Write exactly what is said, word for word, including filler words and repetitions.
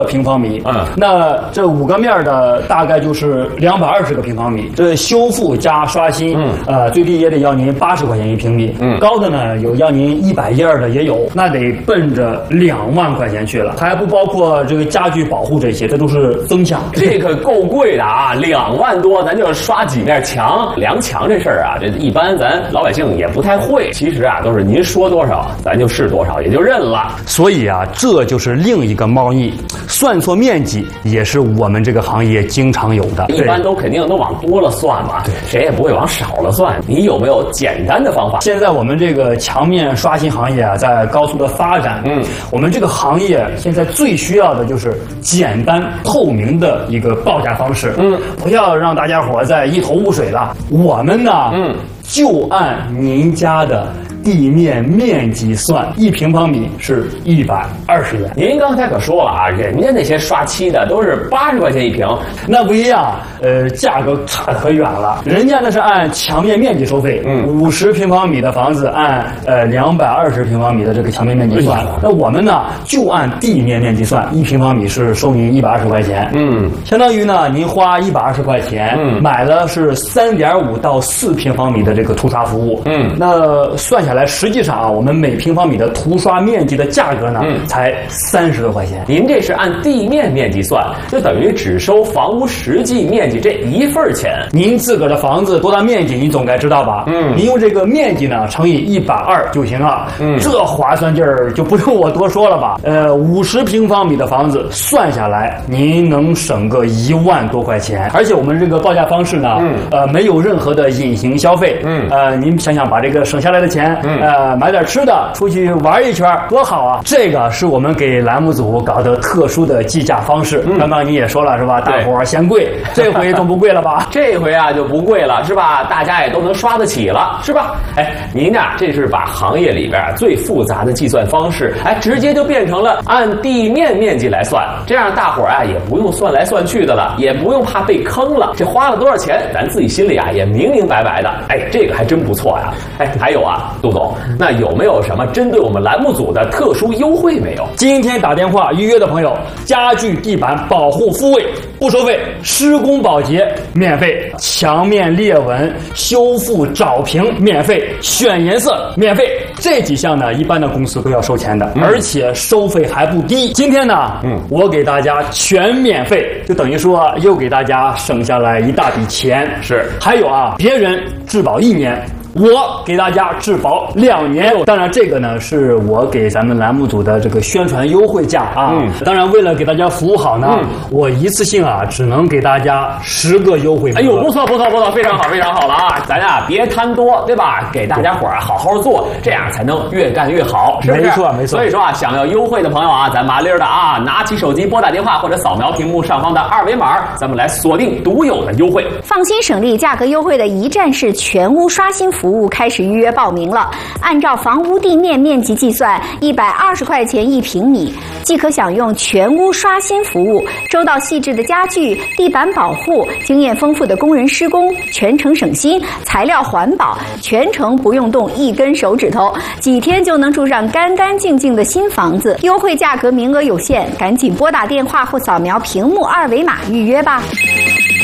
平方米， 嗯， 那这五个面的大概就是两百二十个平方米。这修复加刷新，嗯，呃，最低也得要您八十块钱一平米，嗯，高的呢有要您一百一二的也有，那得奔着两万块钱去了，还不包括这个家具保护这些，这都是增项。 这个够贵的啊，两万多，咱就刷几面墙，梁墙这事儿啊，这一般咱老百姓也不太会。其实啊，都是您说多少，咱就是多少，也就认了。 所以啊，这就是另一个猫腻。算错面积也是我们这个行业经常有的， 一般都肯定都往多了算嘛，对，谁也不会往少了算。你有没有简单的方法？ 现在我们这个墙面刷新行业啊，在高速的发展，嗯，我们这个行业现在最需要的就是简单透明的一个报价方式，嗯，不要让大家伙在一头雾水了。我们呢，嗯，就按您家的地面面积算，一平方米是一百二十元。 您刚才可说了啊，人家那些刷漆的都是八十块钱一平， 那不一样，呃，价格差得可远了。人家那是按墙面面积收费，嗯，五十平方米的房子按呃两百二十平方米的这个墙面面积算。那我们呢就按地面面积算，一平方米是收您一百二十块钱，嗯，相当于呢您花一百二十块钱，嗯，买了是三点五到四平方米的这个涂刷服务，嗯，那算下来，实际上啊，我们每平方米的涂刷面积的价格呢，嗯，才三十多块钱。 您这是按地面面积算，就等于只收房屋实际面积这一份钱。 您自个儿的房子多大面积，您总该知道吧？嗯，您用这个面积呢乘以一百二就行了。嗯，这划算劲儿就不用我多说了吧？呃，五十平方米的房子算下来，您能省个一万多块钱。而且我们这个报价方式呢，嗯，呃，没有任何的隐形消费。嗯，呃，您想想把这个省下来的钱，嗯，呃，买点吃的，出去玩一圈，多好啊！这个是我们给栏目组搞的特殊的计价方式。嗯，刚刚你也说了是吧？大伙儿嫌贵，这回总不贵了吧？ 这回啊就不贵了是吧？大家也都能刷得起了是吧？哎，您呀，这是把行业里边最复杂的计算方式，哎，直接就变成了按地面面积来算，这样大伙儿啊也不用算来算去的了，也不用怕被坑了。这花了多少钱，咱自己心里啊也明明白白的。哎，这个还真不错呀。哎，还有啊，杜总，那有没有什么针对我们栏目组的特殊优惠没有？ 今天打电话预约的朋友，家具地板保护复位不收费，施工保洁免费，墙面裂纹修复找平免费，选颜色免费。这几项呢，一般的公司都要收钱的，嗯，而且收费还不低。今天呢，嗯，我给大家全免费，就等于说又给大家省下来一大笔钱。 是， 还有啊，别人质保一年，我给大家质保两年。当然这个呢是我给咱们栏目组的这个宣传优惠价啊，嗯，当然为了给大家服务好呢，嗯，我一次性啊只能给大家十个优惠。 哎呦，不错不错不错，非常好非常好了啊！咱呀别贪多，对吧？给大家伙儿好好做，这样才能越干越好，是不是？ 没错没错。 所以说啊，想要优惠的朋友啊，咱麻利儿的啊，拿起手机拨打电话或者扫描屏幕上方的二维码，咱们来锁定独有的优惠。 放心省力价格优惠的一站式全屋刷新服务开始预约报名了。按照房屋地面面积计算，一百二十块钱一平米，即可享用全屋刷新服务，周到细致的家具、地板保护，经验丰富的工人施工，全程省心，材料环保，全程不用动一根手指头，几天就能住上干干净净的新房子。优惠价格名额有限，赶紧拨打电话或扫描屏幕二维码预约吧。